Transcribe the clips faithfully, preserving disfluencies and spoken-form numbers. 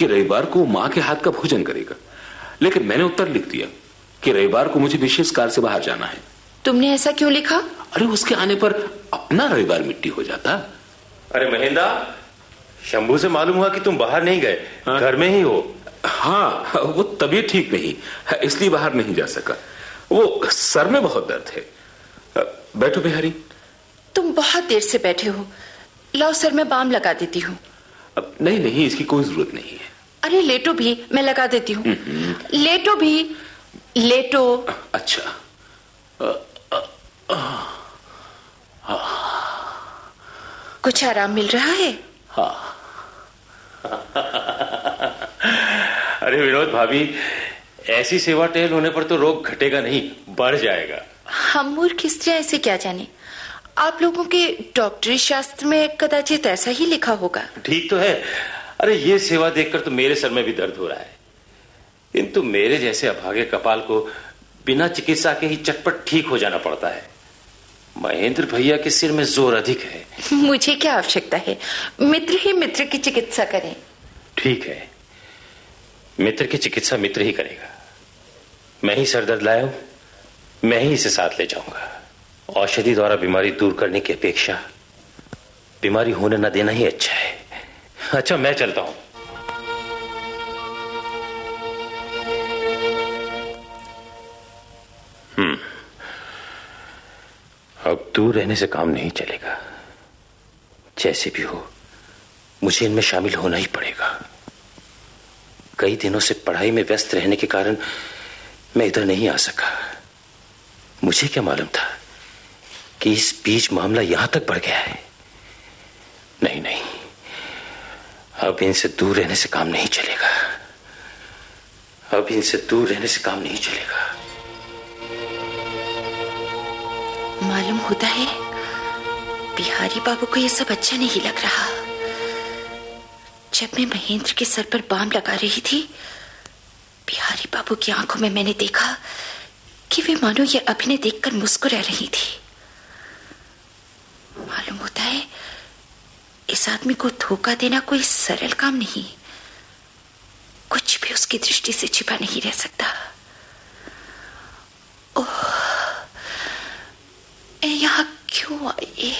कि रविवार को माँ के हाथ का भोजन करेगा, लेकिन मैंने उत्तर लिख दिया कि रविवार को मुझे विशेष कार्य से बाहर जाना है। तुमने ऐसा क्यों लिखा? अरे उसके आने पर अपना रविवार मिट्टी हो जाता। अरे महेंद्र, शंभू से मालूम हुआ कि तुम बाहर नहीं गए, घर में ही हो। हाँ, वो तबीयत ठीक नहीं, इसलिए बाहर नहीं जा सका। वो सर में बहुत दर्द है। बैठो बिहारी। तुम बहुत देर से बैठे हो, लाओ सर में बाम लगा देती हूँ। नहीं नहीं, इसकी कोई जरूरत नहीं है। अरे लेटो भी, मैं लगा देती हूँ। लेटो भी, लेटो। अच्छा। आ, आ, आ, कुछ आराम मिल रहा है? हाँ। अरे विनोद भाभी, ऐसी सेवा टहल होने पर तो रोग घटेगा नहीं, बढ़ जाएगा। हम मूर्ख स्त्रियां ऐसे क्या जाने, आप लोगों के डॉक्टरी शास्त्र में कदाचित ऐसा ही लिखा होगा। ठीक तो है। अरे ये सेवा देखकर तो मेरे सर में भी दर्द हो रहा है, किंतु मेरे जैसे अभागे कपाल को बिना चिकित्सा के ही चटपट ठीक हो जाना पड़ता है। महेंद्र भैया के सिर में जोर अधिक है। मुझे क्या आवश्यकता है, मित्र ही मित्र की चिकित्सा करें। ठीक है, मित्र की चिकित्सा मित्र ही करेगा। मैं ही सर दर्द लाया हूं, मैं ही इसे साथ ले जाऊंगा। औषधि द्वारा बीमारी दूर करने की अपेक्षा बीमारी होने न देना ही अच्छा है। अच्छा, मैं चलता हूं। हम्म अब दूर रहने से काम नहीं चलेगा। जैसे भी हो, मुझे इनमें शामिल होना ही पड़ेगा। कई दिनों से पढ़ाई में व्यस्त रहने के कारण मैं इधर नहीं आ सका। मुझे क्या मालूम था कि इस बीच मामला यहां तक बढ़ गया है। नहीं नहीं, अब इनसे दूर रहने से काम नहीं चलेगा। अब इनसे दूर रहने से काम नहीं चलेगा। मालूम होता है बिहारी बाबू को यह सब अच्छा नहीं लग रहा। जब मैं महेंद्र के सर पर बाम लगा रही थी, बिहारी बाबू की आंखों में मैंने देखा कि वे मानो ये अभिनय देखकर मुस्कुरा रही थी। मालूम होता है इस आदमी को धोखा देना कोई सरल काम नहीं। कुछ भी उसकी दृष्टि से छिपा नहीं रह सकता। ओह, यहाँ क्यों आई?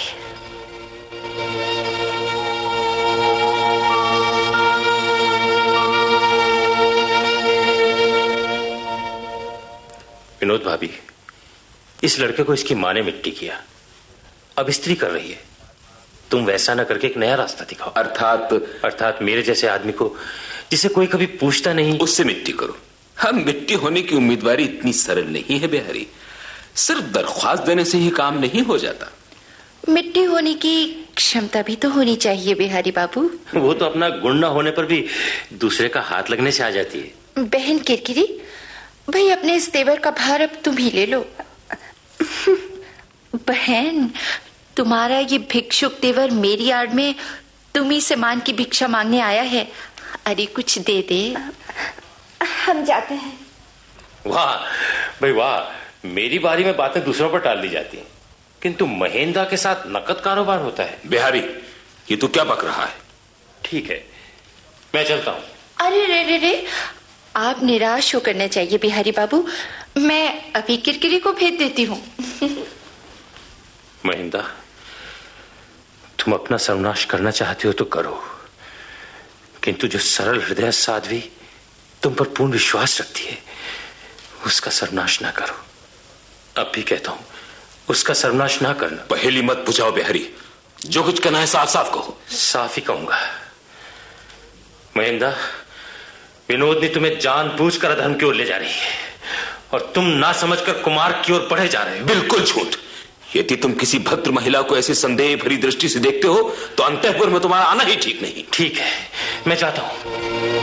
विनोद भाभी, इस लड़के को इसकी माँ ने मिट्टी किया, अब स्त्री कर रही है। तुम वैसा ना करके एक नया रास्ता दिखाओ। अर्थात अर्थात मेरे जैसे आदमी को, जिसे कोई कभी पूछता नहीं, उससे मिट्टी करो। हम मिट्टी होने की उम्मीदवारी इतनी सरल नहीं है बिहारी। सिर्फ दरख्वास्त देने से ही काम नहीं हो जाता। मिट्टी होने की क्षमता भी तो होनी चाहिए बिहारी बाबू। वो तो अपना गुण न होने पर भी दूसरे का हाथ लगने से आ जाती है। बहन किरकिरी, भाई अपने इस तेवर का भार अब तुम ही ले लो। बहन, तुम्हारा ये भिक्षुक तेवर मेरी आड़ में तुम्ही से मान की भिक्षा मांगने आया है। अरे कुछ दे दे। हम जाते हैं। वाह भाई वाह, मेरी बारी में बातें दूसरों पर टाल दी जाती हैं, किंतु महेंद्र के साथ नकद कारोबार होता है। बिहारी, ये तो क्या बक रहा है? ठीक है, मैं चलता हूँ। अरे रे रे रे, आप निराश होकर न चाहिए बिहारी बाबू। मैं अभी किरकिरी को भेज देती हूँ। महेंद्र, तुम अपना सर्वनाश करना चाहते हो तो करो, किंतु जो सरल हृदय साध्वी तुम पर पूर्ण विश्वास रखती है, उसका सर्वनाश ना करो। अब भी कहता हूं, उसका सर्वनाश ना करना। पहेली मत बुझाओ बिहारी, जो कुछ कहना है साफ साफ कहो। साफ ही कहूंगा। महेंद्र, विनोद ने तुम्हें जानबूझकर अधर्म की ओर ले जा रही है और तुम ना समझकर कुमार की ओर बढ़े जा रहे हो। बिल्कुल झूठ। यदि तुम किसी भद्र महिला को ऐसे संदेह भरी दृष्टि से देखते हो तो अंतःपुर में तुम्हारा आना ही ठीक नहीं। ठीक है, मैं जाता हूं।